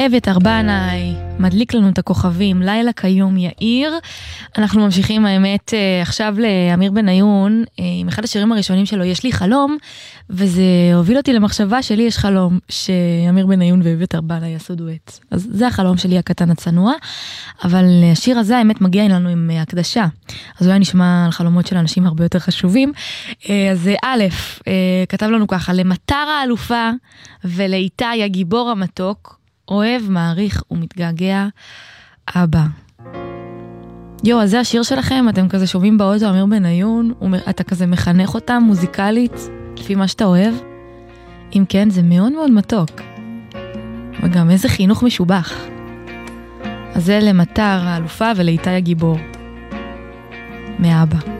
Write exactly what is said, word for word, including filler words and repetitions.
אביתר בנאי, מדליק לנו את הכוכבים, לילה כיום יאיר. אנחנו ממשיכים האמת עכשיו לאמיר בניון, עם אחד השירים הראשונים שלו, יש לי חלום, וזה הוביל אותי למחשבה שלי יש חלום, שאמיר בניון ואביתר בנאי יעשו דואט. אז זה החלום שלי הקטן הצנוע, אבל השיר הזה האמת מגיע לנו עם הקדשה, אז אולי נשמע על חלומות של אנשים הרבה יותר חשובים. אז א', כתב לנו ככה, למטר האלופה ולאיתי הגיבור המתוק, אוהב, מעריך ומתגעגע, אבא. יו, אז זה השיר שלכם, אתם כזה שומעים באוטו אמיר בניון, אתה כזה מחנך אותם מוזיקלית, לפי מה שאתה אוהב? אם כן, זה מאוד מאוד מתוק. וגם איזה חינוך משובח. אז זה למטר האלופה ולאיתי הגיבור. מאבא.